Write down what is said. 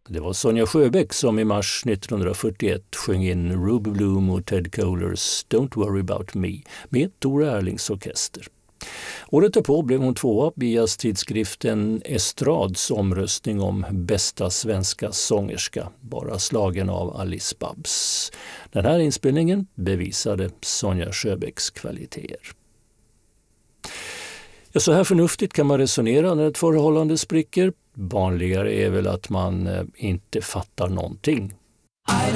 Det var Sonja Sjöbäck som i mars 1941 sjöng in Ruby Bloom och Ted Kohlers Don't Worry About Me med Tora Erlings orkester. Året därpå blev hon tvåa via tidskriften Estrads omröstning om bästa svenska sångerska, bara slagen av Alice Babs. Den här inspelningen bevisade Sonja Sjöbäcks kvaliteter. Ja, så här förnuftigt kan man resonera när ett förhållande spricker. Vanligare är väl att man inte fattar någonting.